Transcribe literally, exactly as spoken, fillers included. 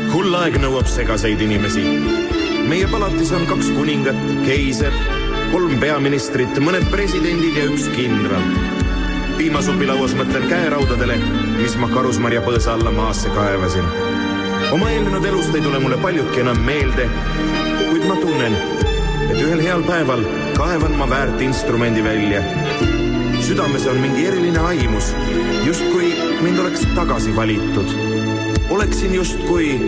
Hull aeg nõuab segaseid inimesi. Meie palatis on kaks kuningat, keiser, kolm peaministrit, mõned presidendid ja üks kindral. Piimasupilauas mõtlen käeraudadele, mis ma Karusmarja põõsa alla maasse kaevasin. Oma eelnenud elust ei tule mulle paljudki enam meelde, kuid ma tunnen, et ühel heal päeval kaevan ma väärt instrumendi välja. Südames on mingi eriline aimus, justkui mind oleks tagasi valitud. Oleksin justkui